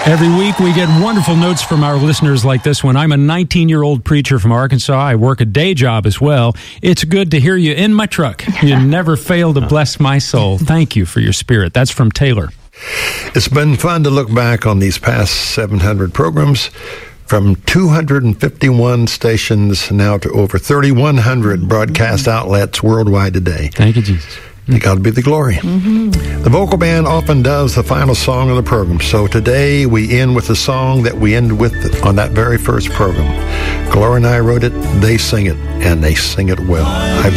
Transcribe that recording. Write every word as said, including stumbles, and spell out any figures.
Every week we get wonderful notes from our listeners like this one. I'm a nineteen-year-old preacher from Arkansas. I work a day job as well. It's good to hear you in my truck. You never fail to bless my soul. Thank you for your spirit. That's from Taylor. It's been fun to look back on these past seven hundred programs, from two hundred fifty-one stations now to over thirty-one hundred broadcast outlets worldwide today. Thank you, Jesus. To God be the glory. Mm-hmm. The vocal band often does the final song of the program, so today we end with the song that we ended with on that very first program. Gloria and I wrote it, they sing it, and they sing it well. I